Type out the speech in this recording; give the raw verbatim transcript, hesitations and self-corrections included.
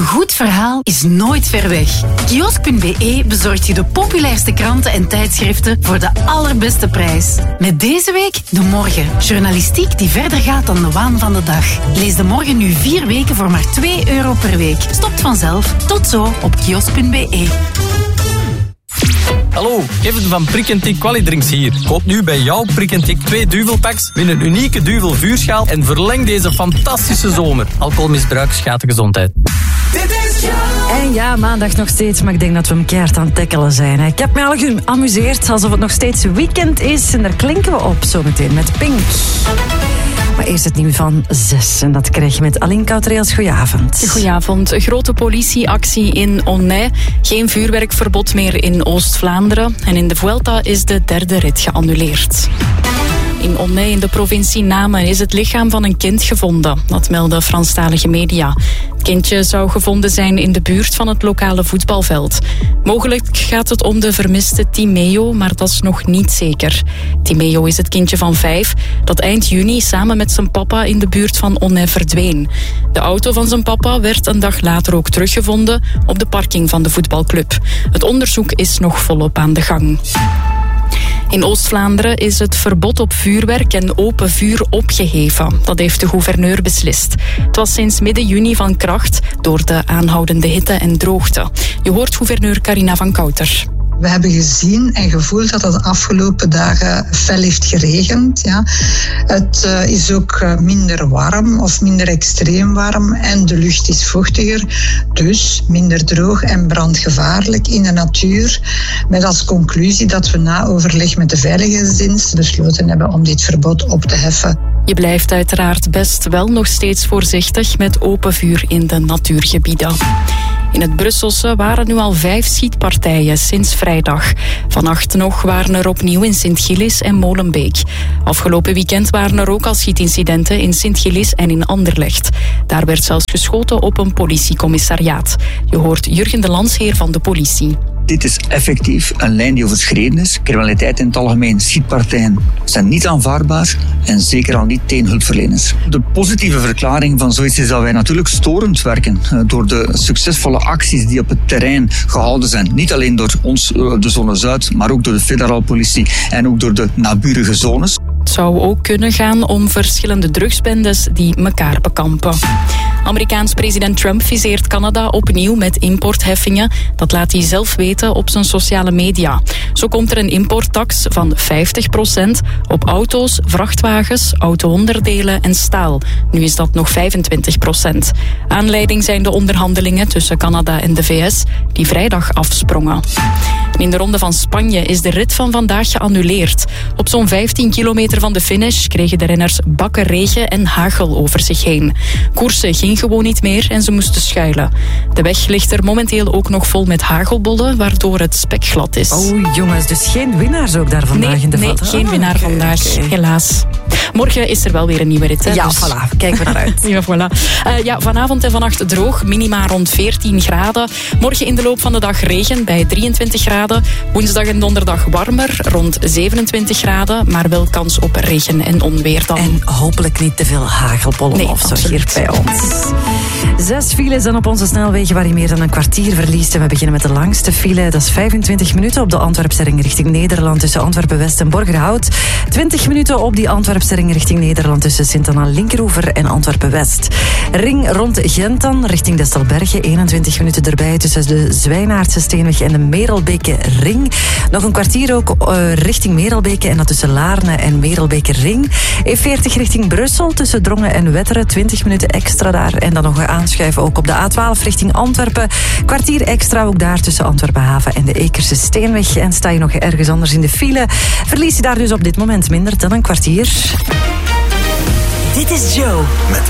goed verhaal is nooit ver weg. Kiosk punt b e bezorgt je de populairste kranten en tijdschriften voor de allerbeste prijs. Met deze week De Morgen. Journalistiek die verder gaat dan de waan van de dag. Lees De Morgen nu vier weken voor maar twee euro per week. Stopt vanzelf. Tot zo op kiosk punt b e. Hallo, Kevin van Prik en Tik Qualidrinks hier. Koop nu bij jouw Prik en Tik twee duvelpacks, win een unieke duvel vuurschaal en verleng deze fantastische zomer. Alcoholmisbruik schaadt de gezondheid. En ja, maandag nog steeds, maar ik denk dat we hem keihard aan het tackelen zijn. Ik heb me al geamuseerd alsof het nog steeds weekend is. En daar klinken we op zometeen met Pink. Maar eerst het nieuws van zes. En dat krijg je met Aline Koutreels. Goedenavond. Goedenavond. Een grote politieactie in Aulnay. Geen vuurwerkverbod meer in Oost-Vlaanderen. En in de Vuelta is de derde rit geannuleerd. In Aulnay in de provincie Namen is het lichaam van een kind gevonden. Dat melden Franstalige media. Het kindje zou gevonden zijn in de buurt van het lokale voetbalveld. Mogelijk gaat het om de vermiste Timeo, maar dat is nog niet zeker. Timeo is het kindje van vijf dat eind juni samen met zijn papa in de buurt van Aulnay verdween. De auto van zijn papa werd een dag later ook teruggevonden op de parking van de voetbalclub. Het onderzoek is nog volop aan de gang. In Oost-Vlaanderen is het verbod op vuurwerk en open vuur opgeheven. Dat heeft de gouverneur beslist. Het was sinds midden juni van kracht door de aanhoudende hitte en droogte. Je hoort gouverneur Carina van Kouter. We hebben gezien en gevoeld dat het de afgelopen dagen fel heeft geregend. Ja. Het uh, is ook uh, minder warm of minder extreem warm en de lucht is vochtiger. Dus minder droog en brandgevaarlijk in de natuur. Met als conclusie dat we na overleg met de veiligheidsdienst besloten hebben om dit verbod op te heffen. Je blijft uiteraard best wel nog steeds voorzichtig met open vuur in de natuurgebieden. In het Brusselse waren nu al vijf schietpartijen sinds vrijdag. Vannacht nog waren er opnieuw in Sint-Gillis en Molenbeek. Afgelopen weekend waren er ook al schietincidenten in Sint-Gillis en in Anderlecht. Daar werd zelfs geschoten op een politiecommissariaat. Je hoort Jurgen de Lansheer van de politie. Dit is effectief een lijn die overschreden is. Criminaliteit in het algemeen, schietpartijen zijn niet aanvaardbaar en zeker al niet tegen hulpverleners. De positieve verklaring van zoiets is dat wij natuurlijk storend werken door de succesvolle acties die op het terrein gehouden zijn. Niet alleen door ons, de zone Zuid, maar ook door de federale politie en ook door de naburige zones. Het zou ook kunnen gaan om verschillende drugsbendes die elkaar bekampen. Amerikaans president Trump viseert Canada opnieuw met importheffingen. Dat laat hij zelf weten op zijn sociale media. Zo komt er een importtax van vijftig procent op auto's, vrachtwagens, auto-onderdelen en staal. Nu is dat nog vijfentwintig procent. Aanleiding zijn de onderhandelingen tussen Canada en de V S die vrijdag afsprongen. In de ronde van Spanje is de rit van vandaag geannuleerd. Op zo'n vijftien kilometer van de finish kregen de renners bakken regen en hagel over zich heen. Koersen ging gewoon niet meer en ze moesten schuilen. De weg ligt er momenteel ook nog vol met hagelbollen, waardoor het spekglad is. Oh jongens, dus geen winnaars ook daar vandaag nee, in de Nee, vat. geen oh, winnaar okay, vandaag, okay. helaas. Morgen is er wel weer een nieuwe rit. Hè, Ja, dus... voilà, kijken we naar uit. Ja, voilà. Uh, ja, vanavond en vannacht droog, minima rond veertien graden. Morgen in de loop van de dag regen bij drieëntwintig graden. Woensdag en donderdag warmer, rond zevenentwintig graden. Maar wel kans op regen en onweer dan. En hopelijk niet te veel hagelbollen nee, of zo absoluut. hier bij ons. Zes files dan op onze snelwegen waar je meer dan een kwartier verliest. En we beginnen met de langste file. Dat is vijfentwintig minuten op de Antwerpse-ring richting Nederland tussen Antwerpen-West en Borgerhout. twintig minuten op die Antwerpse-ring richting Nederland tussen Sint-Anna-Linkeroever en Antwerpen-West. Ring rond Gent dan richting Destelbergen. eenentwintig minuten erbij tussen de Zwijnaardse Steenweg en de Merelbeke-ring. Nog een kwartier ook uh, richting Merelbeke en dat tussen Laarne en Merelbeke-ring. E veertig richting Brussel tussen Drongen en Wetteren. twintig minuten extra daar. En dan nog aanschuiven ook op de A twaalf richting Antwerpen. Kwartier extra ook daar tussen Antwerpen-Haven en de Ekerse Steenweg. En sta je nog ergens anders in de file, verlies je daar dus op dit moment minder dan een kwartier. Dit is Joe. Met